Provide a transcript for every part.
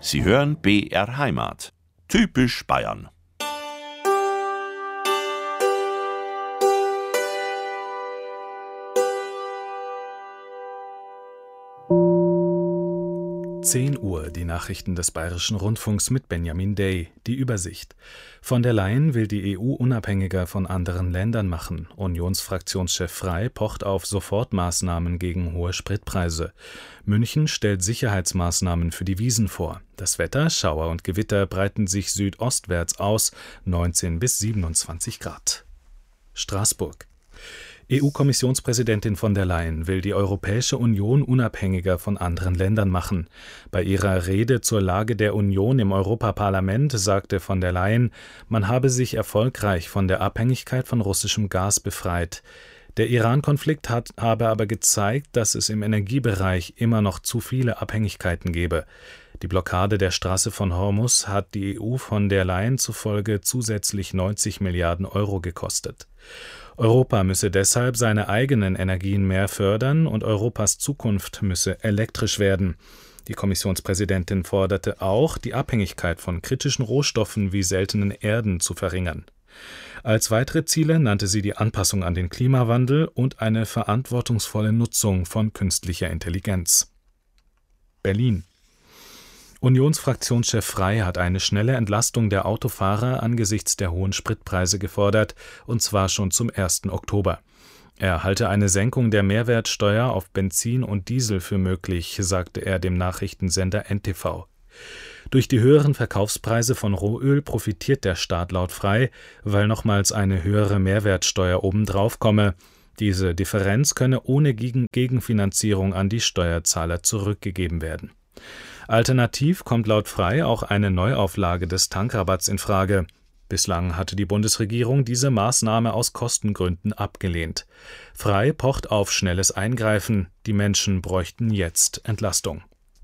Sie hören BR Heimat. Typisch Bayern. Uhr, die Nachrichten des Bayerischen Rundfunks mit Benjamin Day. Die Übersicht. Von der Leyen will die EU unabhängiger von anderen Ländern machen. Unionsfraktionschef Frey pocht auf Sofortmaßnahmen gegen hohe Spritpreise. München stellt Sicherheitsmaßnahmen für die Wiesn vor. Das Wetter, Schauer und Gewitter breiten sich südostwärts aus, 19 bis 27 Grad. Straßburg. EU-Kommissionspräsidentin von der Leyen will die Europäische Union unabhängiger von anderen Ländern machen. Bei ihrer Rede zur Lage der Union im Europaparlament sagte von der Leyen, man habe sich erfolgreich von der Abhängigkeit von russischem Gas befreit. Der Iran-Konflikt habe aber gezeigt, dass es im Energiebereich immer noch zu viele Abhängigkeiten gebe. Die Blockade der Straße von Hormuz hat die EU von der Leyen zufolge zusätzlich 90 Milliarden Euro gekostet. Europa müsse deshalb seine eigenen Energien mehr fördern und Europas Zukunft müsse elektrisch werden. Die Kommissionspräsidentin forderte auch, die Abhängigkeit von kritischen Rohstoffen wie seltenen Erden zu verringern. Als weitere Ziele nannte sie die Anpassung an den Klimawandel und eine verantwortungsvolle Nutzung von künstlicher Intelligenz. Berlin. Unionsfraktionschef Frey hat eine schnelle Entlastung der Autofahrer angesichts der hohen Spritpreise gefordert, und zwar schon zum 1. Oktober. Er halte eine Senkung der Mehrwertsteuer auf Benzin und Diesel für möglich, sagte er dem Nachrichtensender NTV. Durch die höheren Verkaufspreise von Rohöl profitiert der Staat laut Frey, weil nochmals eine höhere Mehrwertsteuer obendrauf komme. Diese Differenz könne ohne Gegenfinanzierung an die Steuerzahler zurückgegeben werden. Alternativ kommt laut Frey auch eine Neuauflage des Tankrabatts in Frage. Bislang hatte die Bundesregierung diese Maßnahme aus Kostengründen abgelehnt. Frey pocht auf schnelles Eingreifen. Die Menschen bräuchten jetzt Entlastung.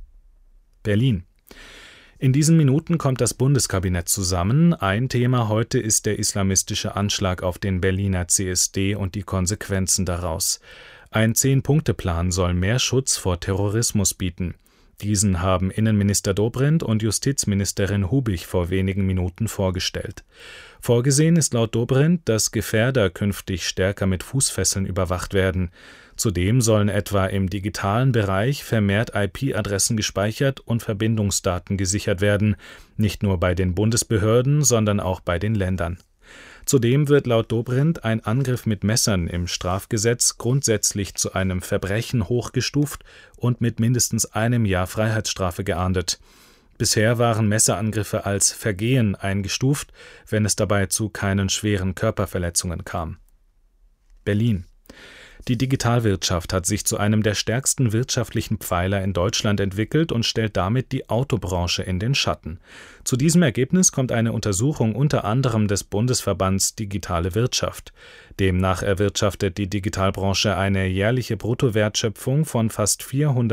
Berlin. In diesen Minuten kommt das Bundeskabinett zusammen. Ein Thema heute ist der islamistische Anschlag auf den Berliner CSD und die Konsequenzen daraus. Ein 10-Punkte-Plan soll mehr Schutz vor Terrorismus bieten. Diesen haben Innenminister Dobrindt und Justizministerin Hubich vor wenigen Minuten vorgestellt. Vorgesehen ist laut Dobrindt, dass Gefährder künftig stärker mit Fußfesseln überwacht werden. Zudem sollen etwa im digitalen Bereich vermehrt IP-Adressen gespeichert und Verbindungsdaten gesichert werden, nicht nur bei den Bundesbehörden, sondern auch bei den Ländern. Zudem wird laut Dobrindt ein Angriff mit Messern im Strafgesetz grundsätzlich zu einem Verbrechen hochgestuft und mit mindestens 1 Jahr Freiheitsstrafe geahndet. Bisher waren Messerangriffe als Vergehen eingestuft, wenn es dabei zu keinen schweren Körperverletzungen kam. Berlin. Die Digitalwirtschaft hat sich zu einem der stärksten wirtschaftlichen Pfeiler in Deutschland entwickelt und stellt damit die Autobranche in den Schatten. Zu diesem Ergebnis kommt eine Untersuchung unter anderem des Bundesverbands Digitale Wirtschaft. Demnach erwirtschaftet die Digitalbranche eine jährliche Bruttowertschöpfung von fast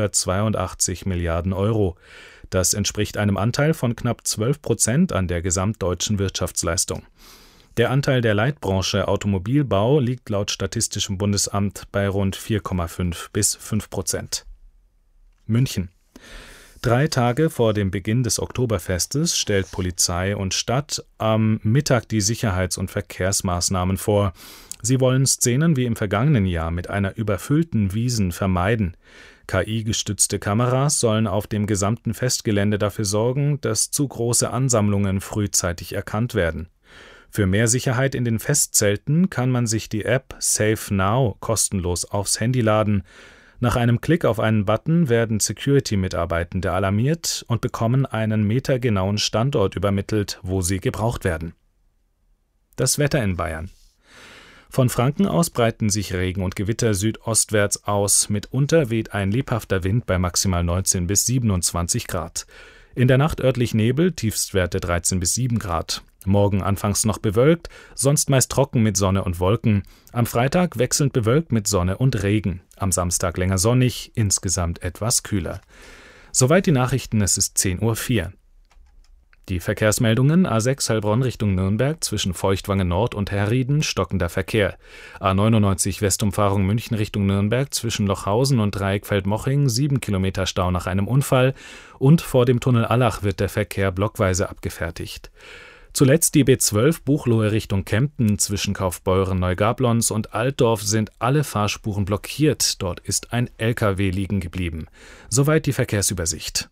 482 Milliarden Euro. Das entspricht einem Anteil von knapp 12% an der gesamtdeutschen Wirtschaftsleistung. Der Anteil der Leitbranche Automobilbau liegt laut Statistischem Bundesamt bei rund 4,5 bis 5%. München. 3 Tage vor dem Beginn des Oktoberfestes stellt Polizei und Stadt am Mittag die Sicherheits- und Verkehrsmaßnahmen vor. Sie wollen Szenen wie im vergangenen Jahr mit einer überfüllten Wiesn vermeiden. KI-gestützte Kameras sollen auf dem gesamten Festgelände dafür sorgen, dass zu große Ansammlungen frühzeitig erkannt werden. Für mehr Sicherheit in den Festzelten kann man sich die App Safe Now kostenlos aufs Handy laden. Nach einem Klick auf einen Button werden Security-Mitarbeitende alarmiert und bekommen einen metergenauen Standort übermittelt, wo sie gebraucht werden. Das Wetter in Bayern. Von Franken aus breiten sich Regen und Gewitter südostwärts aus. Mitunter weht ein lebhafter Wind bei maximal 19 bis 27 Grad. In der Nacht örtlich Nebel, Tiefstwerte 13 bis 7 Grad. Morgen anfangs noch bewölkt, sonst meist trocken mit Sonne und Wolken. Am Freitag wechselnd bewölkt mit Sonne und Regen. Am Samstag länger sonnig, insgesamt etwas kühler. Soweit die Nachrichten, es ist 10:04 Uhr. Die Verkehrsmeldungen: A6 Heilbronn Richtung Nürnberg zwischen Feuchtwangen Nord und Herrieden stockender Verkehr. A99 Westumfahrung München Richtung Nürnberg zwischen Lochhausen und Dreieck Feldmoching 7 Kilometer Stau nach einem Unfall und vor dem Tunnel Allach wird der Verkehr blockweise abgefertigt. Zuletzt die B12 Buchloe Richtung Kempten zwischen Kaufbeuren Neugablons und Altdorf sind alle Fahrspuren blockiert. Dort ist ein LKW liegen geblieben. Soweit die Verkehrsübersicht.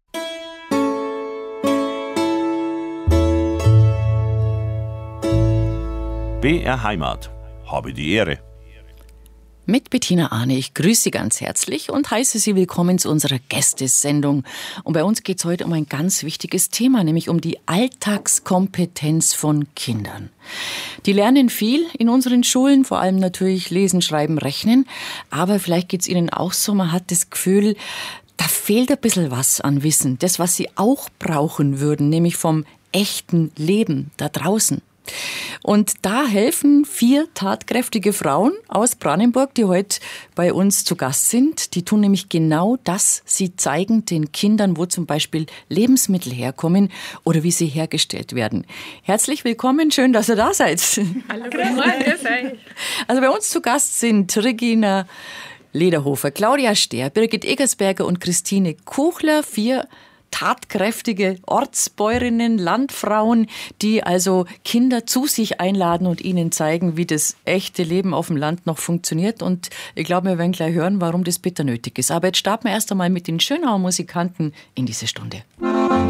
BR Heimat. Habe die Ehre. Mit Bettina Arne. Ich grüße Sie ganz herzlich und heiße Sie willkommen zu unserer Gästesendung. Und bei uns geht es heute um ein ganz wichtiges Thema, nämlich um die Alltagskompetenz von Kindern. Die lernen viel in unseren Schulen, vor allem natürlich Lesen, Schreiben, Rechnen. Aber vielleicht geht es Ihnen auch so, man hat das Gefühl, da fehlt ein bisschen was an Wissen. Das, was Sie auch brauchen würden, nämlich vom echten Leben da draußen. Und da helfen 4 tatkräftige Frauen aus Brandenburg, die heute bei uns zu Gast sind. Die tun nämlich genau das. Sie zeigen den Kindern, wo zum Beispiel Lebensmittel herkommen oder wie sie hergestellt werden. Herzlich willkommen, schön, dass ihr da seid. Hallo, guten Morgen. Also bei uns zu Gast sind Regina Lederhofer, Claudia Stehr, Birgit Egersberger und Christine Kuchler, 4 tatkräftige Ortsbäuerinnen, Landfrauen, die also Kinder zu sich einladen und ihnen zeigen, wie das echte Leben auf dem Land noch funktioniert. Und ich glaube, wir werden gleich hören, warum das bitter nötig ist. Aber jetzt starten wir erst einmal mit den Schönauer Musikanten in diese Stunde.